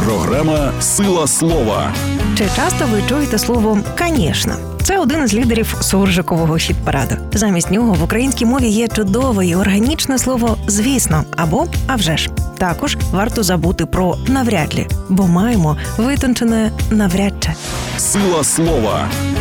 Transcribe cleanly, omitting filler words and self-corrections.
Програма «Сила слова». Чи часто ви чуєте слово «конечно»? Це один із лідерів суржикового хіт-параду. Замість нього в українській мові є чудове і органічне слово «звісно» або «а вже ж». Також варто забути про «навряд лі», бо маємо витончене «навряд чи». «Сила слова».